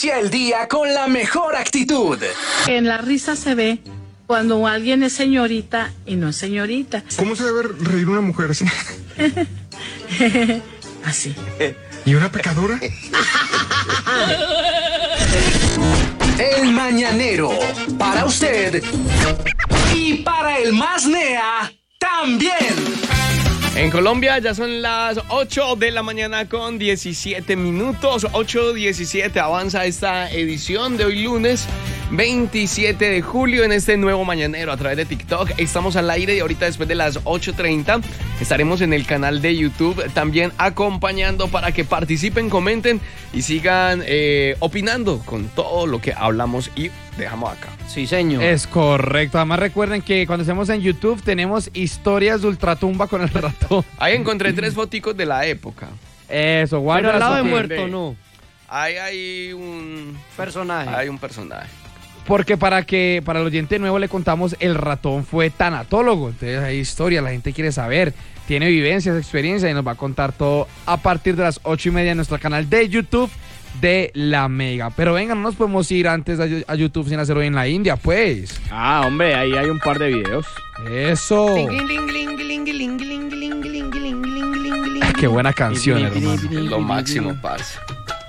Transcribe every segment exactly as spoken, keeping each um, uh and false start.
Inicia el día con la mejor actitud. En la risa se ve cuando alguien es señorita y no es señorita. ¿Cómo se debe reír una mujer así? Así. ¿Y una pecadora? El Mañanero, para usted y para el más nea también. En Colombia ya son las ocho de la mañana con diecisiete minutos, ocho diecisiete, avanza esta edición de hoy lunes veintisiete de julio en este nuevo Mañanero a través de TikTok. Estamos al aire y ahorita después de las ocho treinta estaremos en el canal de YouTube también acompañando para que participen, comenten y sigan eh, opinando con todo lo que hablamos y dejamos acá. Sí, señor. Es correcto. Además recuerden que cuando estemos en YouTube tenemos historias de ultratumba con el ratón. Ahí encontré tres foticos de la época. Eso, guarda. Pero al lado de eso. muerto, no. Ahí hay un Personaje. Hay un personaje. Porque para que para el oyente nuevo le contamos, el ratón fue tanatólogo. Entonces hay historia, la gente quiere saber, tiene vivencias, experiencias y nos va a contar todo a partir de las ocho y media en nuestro canal de YouTube de La Mega. Pero venga, no nos podemos ir antes a YouTube sin hacer hoy en la India, pues. Ah, hombre, ahí hay un par de videos. Eso. Qué buena canción, hermano. Lo máximo, parce.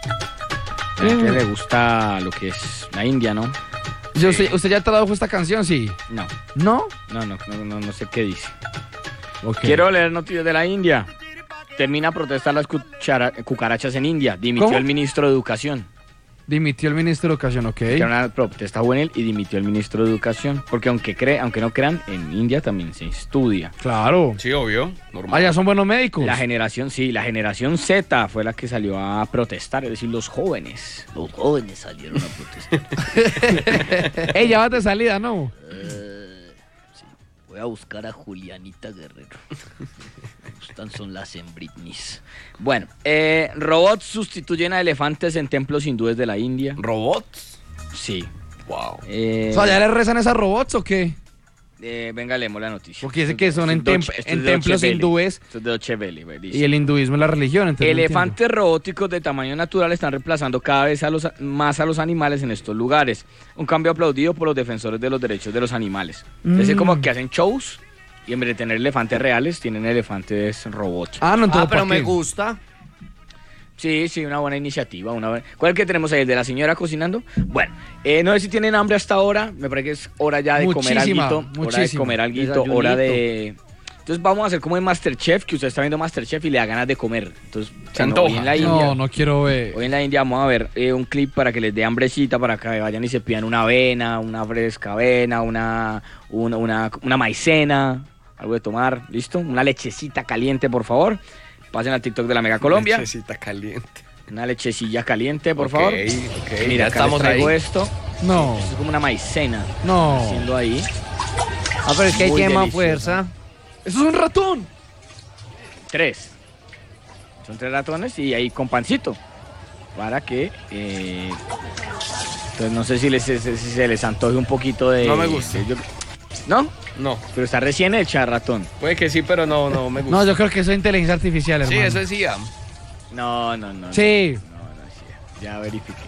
A la gente le gusta lo que es la India, ¿no? Yo sé, ¿usted ya tradujo esta canción, sí? No, ¿No? no, no, no, no, no sé qué dice. Okay. Quiero leer noticias de la India. Termina a protestar las cuchara- cucarachas en India. Dimitió ¿Cómo? el ministro de Educación. Dimitió el ministro de Educación, ok. Era una protesta juvenil y dimitió el ministro de Educación. Porque aunque cree, aunque no crean, en India también se estudia. Claro. Sí, obvio. Normal. Allá son buenos médicos. La generación, sí, la generación Z fue la que salió a protestar, es decir, los jóvenes. Los jóvenes salieron a protestar. Ey, ya vas de salida, ¿no? Eh, sí, voy a buscar a Julianita Guerrero. Me gustan son las hembritnis. Bueno, eh, robots sustituyen a elefantes en templos hindúes de la India. ¿Robots? Sí. Wow. Eh, O sea, ¿ya le rezan esas robots o qué? eh, venga, leemos la noticia. Porque dice Esto que es- son en, esto es tem- Deutsche- esto en es de templos Deutsche Welle. hindúes Esto es de Deutsche Welle, güey, dice. y el hinduismo es la religión. entonces no Elefantes robóticos de tamaño natural están reemplazando cada vez a los, más a los animales en estos lugares. Un cambio aplaudido por los defensores de los derechos de los animales. Es decir, Mm. como que hacen shows y en vez de tener elefantes reales, tienen elefantes robóticos. entiendo. Ah, no, entonces Ah, pero ¿para me qué? gusta. Sí, sí, una buena iniciativa. Una buena... ¿Cuál es el que tenemos ahí? ¿El de la señora cocinando? Bueno, eh, no sé si tienen hambre hasta ahora. Me parece que es hora ya de comer Muchísima, alguito. Hora de muchísima. comer alguito, Desayunito. hora de... Entonces vamos a hacer como en Masterchef, que usted está viendo Masterchef y le da ganas de comer. Entonces, Se bueno, antoja. hoy en la India, No, no quiero ver. hoy en la India vamos a ver eh, un clip para que les dé hambrecita, para que vayan y se pidan una avena, una fresca avena, una, una, una, una maicena, algo de tomar, ¿listo? Una lechecita caliente, por favor. Pasen al TikTok de la Mega Colombia. Lechecita caliente. Una lechecilla caliente, por Ok, favor. ok, Mira, ya acá estamos les traigo ahí. esto. No, Esto es como una maicena. no. Haciendo ahí. Ah, pero es que hay Muy que más deliciosa. fuerza. ¡Eso es un ratón! Tres. Son tres ratones y ahí con pancito. Para que... eh, entonces no sé si, les, si se les antoje un poquito de... No me gusta. de- yo- ¿No? No, Pero está recién hecha, ratón. puede que sí, pero no, no me gusta. No, yo creo que eso es inteligencia artificial, Sí, hermano. eso decía. No, no, no. Sí. No, no, no, sí. Ya verifiqué.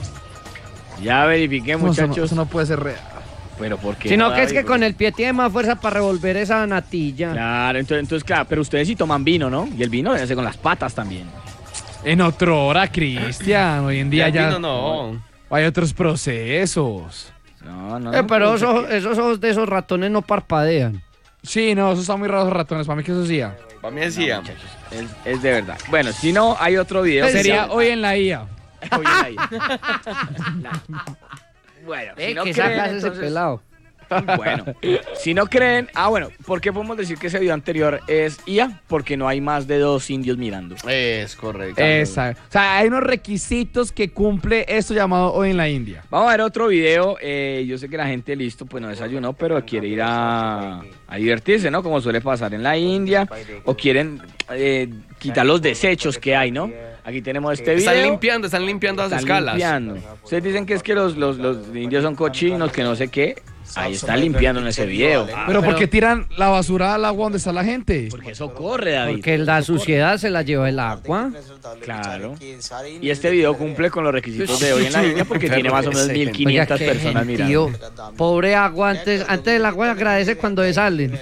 y no. Ya verifiqué, No, eso, no, muchachos. eso no puede ser real. Pero ¿por qué? Sino no, que es David? que con el pie tiene más fuerza para revolver esa natilla. Claro, entonces, entonces, claro, pero ustedes sí toman vino, ¿no? Y el vino debe ser con las patas también. En otra hora, Cristian. Hoy en día Ya ya, el vino no. hay otros procesos. No, no. Eh, no, pero no, esos, esos ojos de esos ratones no parpadean. Sí, no, esos están muy raros los ratones. Para mí que eso sí. ya. Para mí decía. muchachos, es, es de verdad. Bueno, si no, hay otro video. Sería hoy en la I A. Hoy en la I A. Bueno, Eh, si no que creen, sacas ese entonces- pelado. Bueno, si no creen, ah bueno, ¿por qué podemos decir que ese video anterior es I A? Porque no hay más de dos indios mirando. Es correcto. Esa. O sea, hay unos requisitos que cumple esto llamado Hoy en la India. Vamos a ver otro video. eh, yo sé que la gente listo, pues no desayunó, pero quiere ir a, a divertirse, ¿no? Como suele pasar en la India. O quieren eh, quitar los desechos que hay, ¿no? Aquí tenemos este video. Están limpiando, están limpiando las Están escalas. limpiando. Ustedes dicen que es que los, los, los indios son cochinos, que no sé qué. Ahí está limpiando en ese video. Pero ¿por qué tiran la basura al agua donde está la gente? Porque eso corre, David. Porque la suciedad se la lleva el agua. Claro. Y este video cumple con los requisitos de hoy en la línea porque tiene más o menos mil quinientas Oiga, qué personas gentío. mirando. Pobre agua, antes, antes del agua agradece cuando salen.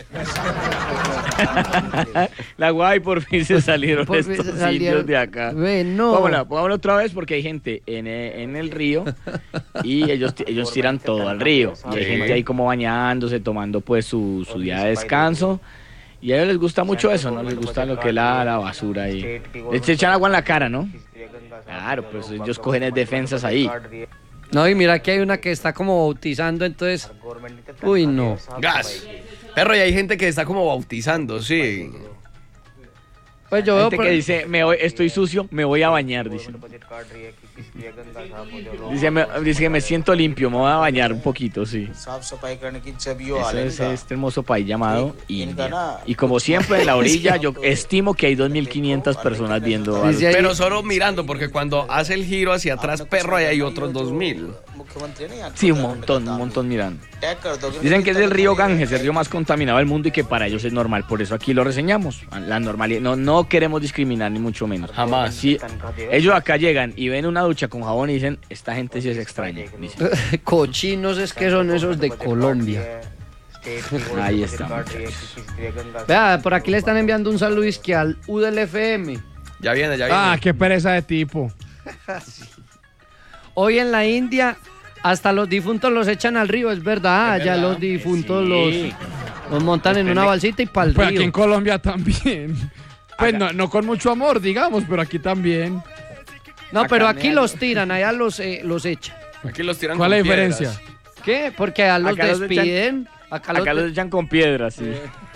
La guay por fin se salieron Por fin estos se salieron. indios de acá. Ve, no. Vámonos, vámonos otra vez porque hay gente en, eh, en el río y ellos, ellos tiran todo al río. Y hay gente ahí como bañándose, tomando pues su, su día de descanso. Y a ellos les gusta mucho eso, ¿no? Les gusta lo que es la, la basura ahí. Les echan agua en la cara, ¿no? Claro, pues ellos cogen defensas ahí. No, y mira que hay una que está como bautizando, entonces... Uy, no. Gas. Perro, y hay gente que está como bautizando, sí. Pues yo veo... Gente por- que dice, me voy, estoy sucio, me voy a bañar, dice. Dice, me, dice que me siento limpio, me voy a bañar un poquito, sí. Eso es este hermoso país llamado India. Y como siempre en la orilla, yo estimo que hay dos mil quinientas personas viendo. algo. Dice ahí- Pero solo mirando, porque cuando hace el giro hacia atrás, perro, ahí hay otros dos mil. Sí, un montón, un montón mirando. Dicen que es el río Ganges, el río más contaminado del mundo y que para ellos es normal. Por eso aquí lo reseñamos. La normalidad. No, no queremos discriminar, ni mucho menos. Jamás. Sí, ellos acá llegan y ven una ducha con jabón y dicen, esta gente sí es extraña. Dicen. Cochinos es que son esos de Colombia. Ahí está. Vea, por aquí le están enviando un saludo que al U del F M. Ya viene, ya viene. Ah, qué pereza de tipo. Hoy en la India hasta los difuntos los echan al río, es verdad. Es Ya verdad. los difuntos Sí. los, los montan en una balsita y para el Pues aquí en río. Colombia también. Pues no, no con mucho amor, digamos, pero aquí también. No, pero Acá aquí me- los tiran, allá los, eh, los echan. Aquí los tiran ¿Cuál es la con piedras. diferencia? ¿Qué? Porque allá los Acá los despiden. acá los Acá de- los echan con piedras, sí.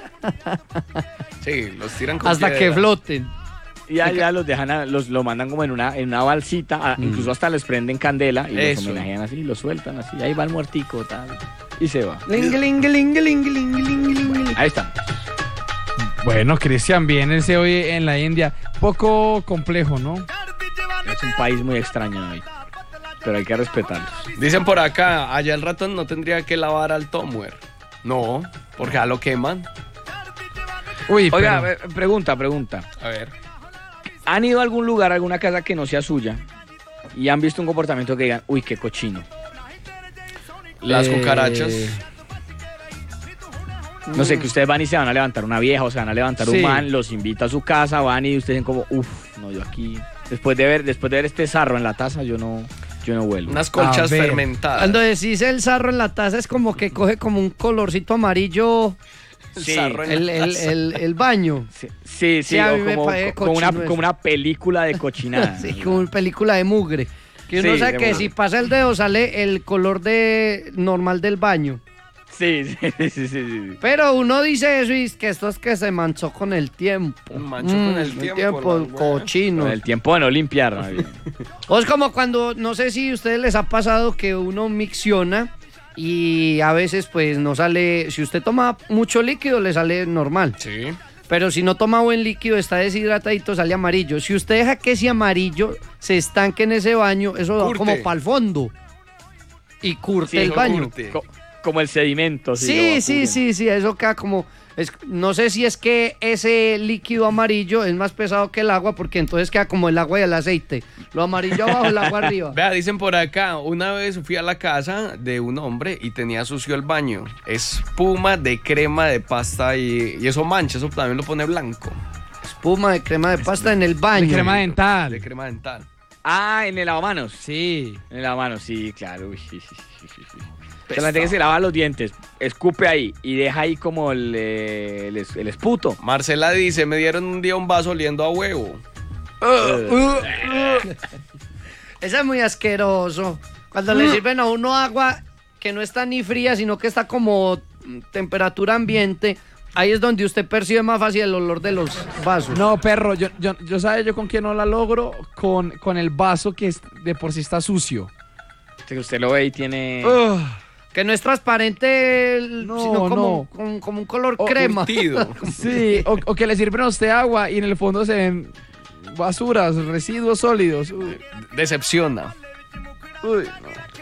Sí, los tiran con hasta que piedras. floten. Y allá los dejan, a- los lo mandan como en una, en una balsita, a- incluso hasta les prenden candela y Eso. los homenajean así, los sueltan así, ahí va el muertico, tal, y se va. Ling, ling, ling, ling, ling, ling, ling. Ahí está. Bueno, Cristian, bien ese hoy en la India. Poco complejo, ¿no? Es un país muy extraño hoy, pero hay que respetarlos. Dicen por acá, allá el ratón no tendría que lavar al Tomwer. No, porque ya lo queman. Uy, Oiga, pero- eh, pregunta, pregunta. A ver. ¿Han ido a algún lugar, a alguna casa que no sea suya y han visto un comportamiento que digan, uy, qué cochino? Las Eh, cucarachas. No sé, que ustedes van y se van a levantar una vieja o se van a levantar Sí. un man, los invita a su casa, van y ustedes dicen como, uff, no, yo aquí, después de ver, después de ver este sarro en la taza, yo no, yo no vuelvo. Unas colchas A ver. fermentadas. Cuando decís el sarro en la taza es como que coge como un colorcito amarillo Sí. Sarro en el, la el, taza. el, el baño. Sí, sí, sí, Sí, a o mí me como, parece como una, cochino eso. como una película de cochinada. Sí, como una película de mugre. Que uno Sí, sabe de que mugre. si pasa el dedo sale el color de normal del baño. Sí, sí, sí, sí, sí. Pero uno dice eso y es que esto es que se manchó con el tiempo. Manchó con el tiempo, la cochino. Con el tiempo de no limpiar. ¿no? O es como cuando, no sé si a ustedes les ha pasado que uno micciona y a veces pues no sale, si usted toma mucho líquido le sale normal. Sí. Pero si no toma buen líquido, está deshidratadito, sale amarillo. Si usted deja que ese amarillo se estanque en ese baño, eso va Curte. como para el fondo. Y curte Sí, el como baño. curte. Co- como el sedimento. Sí, lo Sí, va sí, cubriendo. sí, sí, eso queda como... es- no sé si es que ese líquido amarillo es más pesado que el agua, porque entonces queda como el agua y el aceite. Lo amarillo abajo, el agua arriba. Vea, dicen por acá, una vez fui a la casa de un hombre y tenía sucio el baño. Espuma de crema de pasta y, y eso mancha, eso también lo pone blanco. Espuma de crema de pasta en el baño. De crema De dental. crema dental. Ah, en el lavamanos. Sí. En el lavamanos, sí, claro. Uy, sí, sí, sí, sí, sí. O sea, la gente que se lava los dientes, escupe ahí y deja ahí como el, eh, el, es- el esputo. Marcela dice, me dieron un día un vaso oliendo a huevo. Ese es muy asqueroso. Cuando le sirven a uno agua que no está ni fría, sino que está como mm, temperatura ambiente, ahí es donde usted percibe más fácil el olor de los vasos. No, perro, yo, yo, yo sabes yo con quién no la logro, con, con el vaso que es- de por sí está sucio. Que usted lo ve y tiene... Que no es transparente, el- No, sino como, no. como, como un color O- crema. Curtido. Sí, o, o que le sirven a usted agua y en el fondo se ven basuras, residuos sólidos. Uy, Decepciona. uy, no.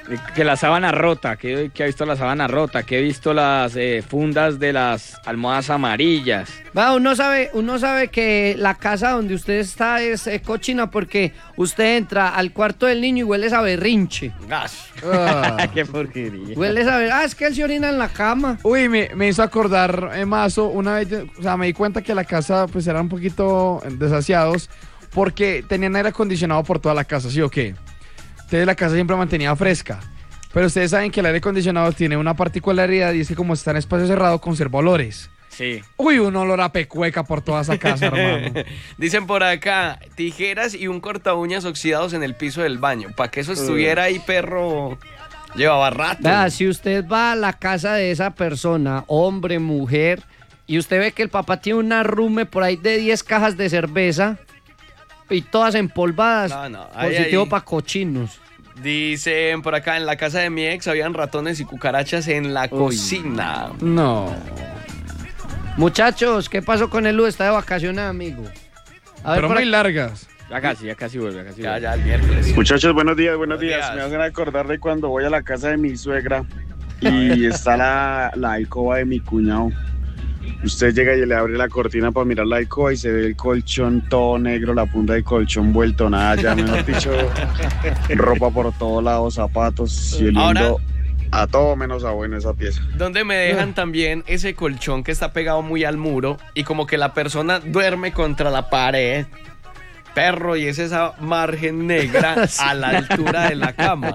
Que la sábana rota, que, que ha visto la sábana rota, que he visto las eh, fundas de las almohadas amarillas. Va, uno sabe, uno sabe que la casa donde usted está es eh, cochina porque usted entra al cuarto del niño y huele a berrinche. Gas. Ah. Qué porquería. Huele a berrinche. Ah, es que él se orina en la cama. Uy, me, me hizo acordar, eh, Mazo, una vez, o sea, me di cuenta que la casa pues era un poquito desasiados porque tenían aire acondicionado por toda la casa, ¿sí o qué? Entonces la casa siempre mantenía fresca. Pero ustedes saben que el aire acondicionado tiene una particularidad y es que como está en espacio cerrado conserva olores. Sí. Uy, un olor a pecueca por toda esa casa, hermano. Dicen por acá, tijeras y un corta uñas oxidados en el piso del baño. Para que eso estuviera ahí, perro, llevaba rato. Vea, si usted va a la casa de esa persona, hombre, mujer, y usted ve que el papá tiene un arrume por ahí de diez cajas de cerveza y todas empolvadas, No, no, ahí, positivo ahí. para cochinos. Dicen por acá, en la casa de mi ex habían ratones y cucarachas en la cocina. No. Muchachos, ¿qué pasó con el Lu? Está de vacaciones, amigo. A ver, Pero por muy aquí- largas. Ya casi, ya casi vuelve, ya casi Ya, vuelve. ya, el miércoles. Muchachos, buenos días, buenos, Buenos días. días. Me van a acordar de cuando voy a la casa de mi suegra y está la, la alcoba de mi cuñado. Usted llega y le abre la cortina para mirar la alcoba y se ve el colchón todo negro, la punta del colchón vuelto nada, ya mejor dicho, ropa por todos lados, zapatos y oliendo Ahora- a todo menos a bueno esa pieza. Donde me dejan también ese colchón que está pegado muy al muro y como que la persona duerme contra la pared. Perro, y es esa margen negra a la altura de la cama.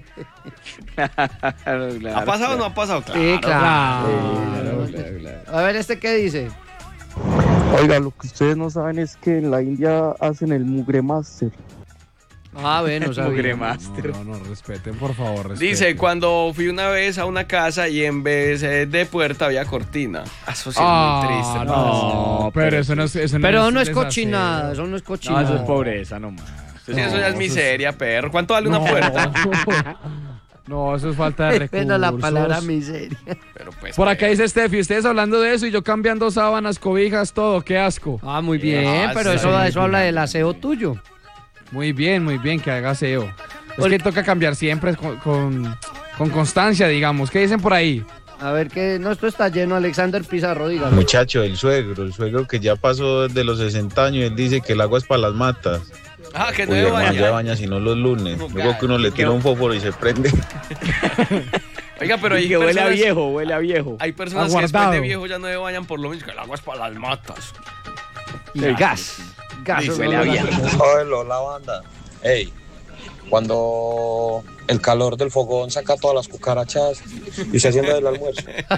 Claro, claro, ¿Ha pasado o claro. no ha pasado? Claro. Sí, claro. Claro, claro, claro. A ver, ¿este qué dice? Oiga, lo que ustedes no saben es que en la India hacen el mugre master. Ah, bueno, sabía. Mugre master. No, no, no, respeten, por favor, respeten. Dice, cuando fui una vez a una casa y en vez eh, de puerta había cortina. Ah, Eso sí es Ah, muy triste, hermano. no, pero eso no es, eso Pero no es desaseo. cochinada, eso no es No, cochinada. eso es pobreza nomás. Sí, eso ya es eso es- miseria, perro. ¿Cuánto vale una No. puerta? No, eso es falta de recursos. Pero la palabra miseria. Pero pues, Por acá perro. dice Steffi, ustedes hablando de eso y yo cambiando sábanas, cobijas, todo, qué asco. Ah, muy bien, Ah, pero sí, eso, muy eso habla del aseo tuyo. Muy bien, muy bien, que haga aseo. Es Porque- que toca cambiar siempre con, con, con constancia, digamos. ¿Qué dicen por ahí? A ver, que no, esto está lleno. Alexander Pizarro, dígalo. Muchacho, el suegro, el suegro que ya pasó de los sesenta años, él dice que el agua es para las matas. Ah, que no Uy, me hermano, ya vaya. baña sino los lunes. No, Luego que uno le tira un fósforo y se prende. Oiga, pero hay Y que huele a personas, viejo, huele a viejo. hay personas que después Aguardado. de viejo ya no se bañan por lo mismo que el agua es para las matas. Y el gas. Gas. Dice, eso huele no a lo- viejo. Hola, la banda. Ey, cuando el calor del fogón saca todas las cucarachas y se hacienda del almuerzo.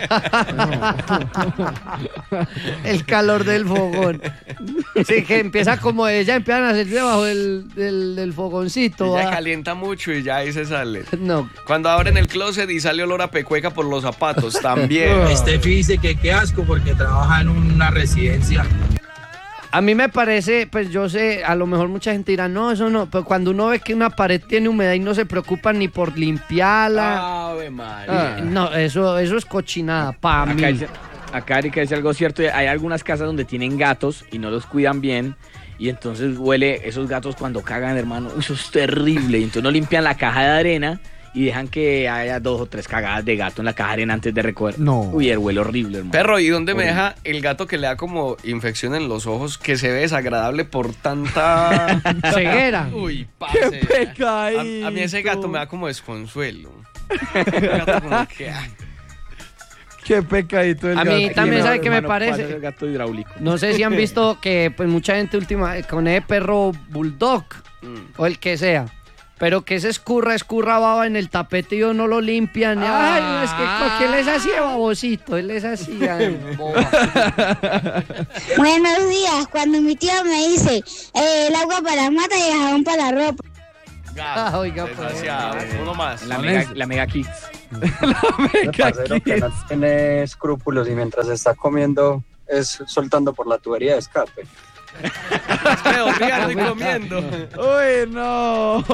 El calor del fogón. Sí, que empieza como ella, empiezan a hacer debajo del, del, del Y fogoncito. ya ¿va? calienta mucho y ya ahí se sale. No. Cuando abren el closet y sale olor a pecueca por los zapatos, también. Steffi dice que qué asco porque trabaja en una residencia. A mí me parece, pues yo sé, a lo mejor mucha gente dirá, no, eso no, pero cuando uno ve que una pared tiene humedad y no se preocupa ni por limpiarla, Ave María. eh, no, eso, eso es cochinada, para mí. Acá dice, acá Erika dice algo cierto. Hay algunas casas donde tienen gatos y no los cuidan bien. Y entonces huele esos gatos cuando cagan, hermano. Uy, eso es terrible. Y entonces no limpian la caja de arena y dejan que haya dos o tres cagadas de gato en la caja de arena antes de recoger. No. Uy, el huele horrible, hermano. Perro, ¿y dónde me Horrible. deja el gato que le da como infección en los ojos que se ve desagradable por tanta Ceguera. Uy, parce. ¡Qué pecadito! A, a mí ese gato me da como desconsuelo. El gato como que, ah, Qué pecadito el A mí gato. también, Hermano, ¿sabe qué me hermano, parece? pasa el gato hidráulico. No sé si han visto que pues mucha gente última con ese perro bulldog mm. o el que sea, pero que se escurra, escurra baba en el tapete y no lo limpian. Ay, no, es que porque él es así de babosito, él es así de boba. Buenos días, cuando mi tío me dice eh, el agua para las matas y el jabón para la ropa. gato, Ah, oiga, pues. desgraciado. Uno más. La mega, la mega Kids. parcero que no tiene escrúpulos y mientras está comiendo es soltando por la tubería de escape. Es peor, y comiendo. Uy, no.